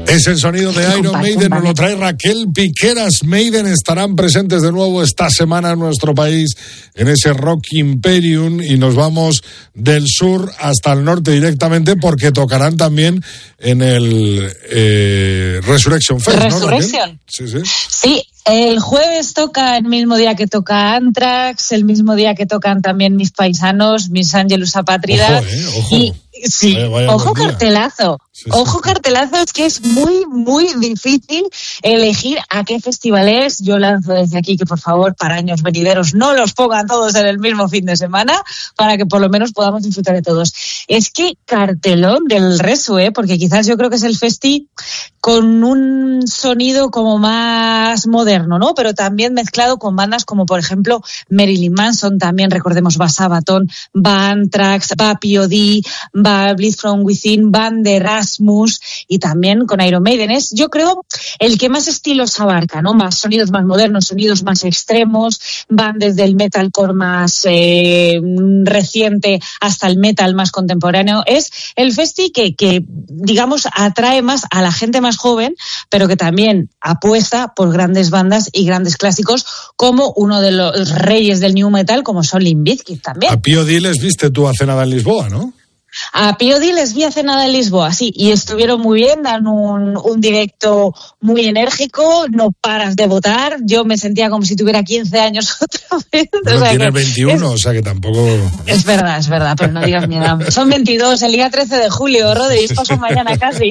Es el sonido de Iron Maiden, nos lo trae Raquel Piqueras. Maiden estarán presentes de nuevo esta semana en nuestro país, en ese Rock Imperium, y nos vamos del sur hasta el norte directamente porque tocarán también en el Resurrection Fest, ¿no, Raquel? Sí. El jueves toca el mismo día que toca Anthrax, el mismo día que tocan también mis paisanos, mis Angelus Apátridas. Ojo. Y, sí, vaya ojo cartelazo. Sí. Ojo cartelazo, es que es muy, muy difícil elegir a qué festivales. Yo lanzo desde aquí que por favor para años venideros no los pongan todos en el mismo fin de semana para que por lo menos podamos disfrutar de todos. Es que cartelón del Resu, porque quizás yo creo que es el festi con un sonido como más moderno, ¿no? Pero también mezclado con bandas como por ejemplo Marilyn Manson, también recordemos va Sabaton, va Anthrax, va P.O.D., va Bleed From Within, van de Erasmus y también con Iron Maiden. Es, yo creo, el que más estilos abarca, ¿no? Más sonidos más modernos, sonidos más extremos, van desde el metalcore más reciente hasta el metal más contemporáneo. Es el festi que digamos atrae más a la gente más joven, pero que también apuesta por grandes bandas y grandes clásicos, como uno de los reyes del new metal, como son Limp Bizkit también. A P.O.D. les viste tú hace nada en Lisboa, ¿no? A P.O.D. les vi hace nada en Lisboa, sí, y estuvieron muy bien, dan un directo muy enérgico, no paras de votar. Yo me sentía como si tuviera 15 años otra vez. Bueno, tienes 21, o sea que tampoco... Es verdad, pero no digas mi edad. Son 22, el día 13 de julio, Rodri, paso mañana casi.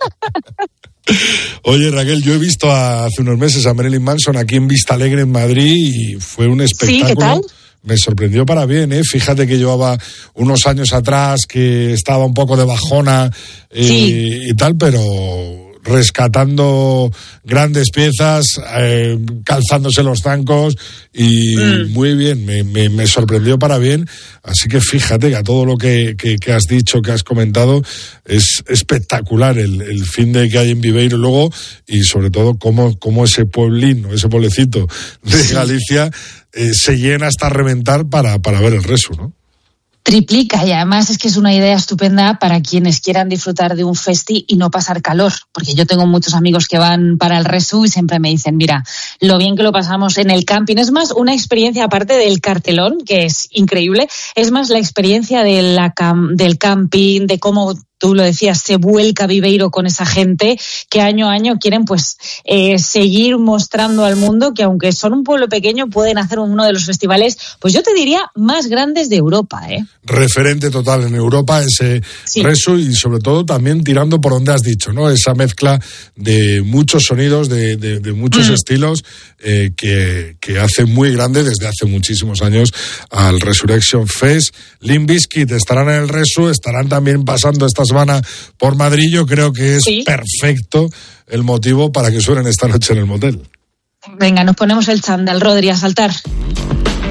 Oye, Raquel, yo he visto hace unos meses a Marilyn Manson aquí en Vista Alegre, en Madrid, y fue un espectáculo. ¿Sí? ¿Qué tal? Me sorprendió para bien, ¿eh? Fíjate que llevaba unos años atrás que estaba un poco de bajona y tal, pero rescatando grandes piezas, calzándose los zancos y muy bien, me sorprendió para bien. Así que fíjate que a todo lo que has dicho, que has comentado, es espectacular el fin de que hay en Viveiro luego, y sobre todo cómo ese pueblín, ese pueblecito de Galicia se llena hasta reventar para ver el Resu, ¿no? Triplica, y además es que es una idea estupenda para quienes quieran disfrutar de un festi y no pasar calor, porque yo tengo muchos amigos que van para el Resu y siempre me dicen, mira, lo bien que lo pasamos en el camping. Es más una experiencia, aparte del cartelón, que es increíble, es más la experiencia del camping, de cómo tú lo decías, se vuelca Viveiro con esa gente que año a año quieren pues seguir mostrando al mundo que aunque son un pueblo pequeño pueden hacer uno de los festivales, pues yo te diría, más grandes de Europa, Referente total en Europa ese Resu, y sobre todo también tirando por donde has dicho, ¿no? Esa mezcla de muchos sonidos, de muchos estilos que hace muy grande desde hace muchísimos años al Resurrection Fest. Limp Bizkit estarán en el Resu, estarán también pasando esta semana por Madrid. Yo creo que es perfecto el motivo para que suenen esta noche en el motel. Venga, nos ponemos el chándal, Rodri, a saltar.